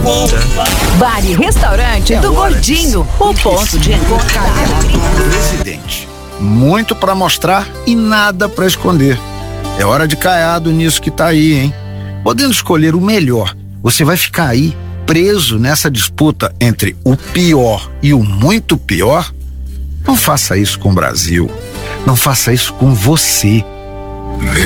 Bar e restaurante do Gordinho, o ponto de encontro. Presidente. Muito pra mostrar e nada pra esconder. É hora de caiado nisso que tá aí, hein? Podendo escolher o melhor, você vai ficar aí preso nessa disputa entre o pior e o muito pior? Não faça isso com o Brasil. Não faça isso com você.